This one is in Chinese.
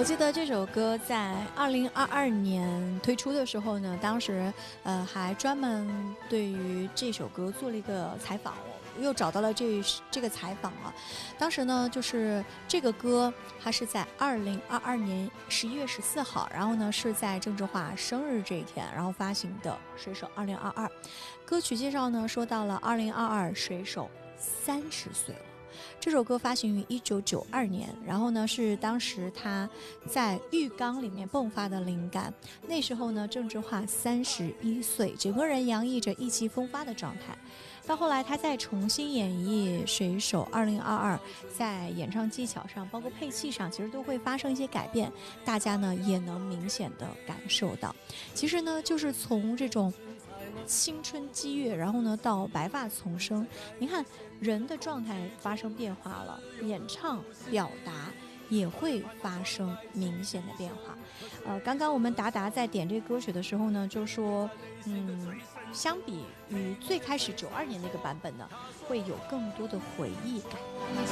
记得这首歌在2022年推出的时候呢，当时还专门对于这首歌做了一个采访，我又找到了这个采访啊。当时呢，就是这个歌它是在2022年11月14号，然后呢是在郑智化生日这一天，然后发行的《水手2022》。歌曲介绍呢说到了2022水手30岁了。这首歌发行于1992年，然后呢是当时他在浴缸里面迸发的灵感。那时候呢，郑智化31岁，整个人洋溢着意气风发的状态。到后来他再重新演绎《水手2022》，在演唱技巧上，包括配器上，其实都会发生一些改变，大家呢也能明显的感受到。其实呢，就是从这种青春激越，然后呢到白发丛生，你看人的状态发生变化了，演唱表达也会发生明显的变化。刚刚我们达达在点这歌曲的时候呢，就说相比于最开始92年那个版本呢，会有更多的回忆感。